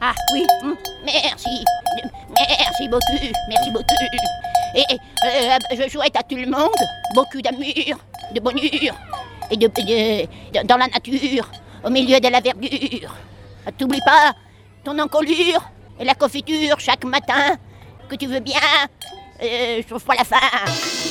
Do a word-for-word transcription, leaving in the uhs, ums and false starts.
Ah oui, hum, merci, merci beaucoup, merci beaucoup. Et euh, je souhaite à tout le monde beaucoup d'amour, de bonheur et de, de, de dans la nature, au milieu de la verdure. T'oublie pas ton encolure et la confiture chaque matin, que tu veux bien, euh, sauf pour la fin.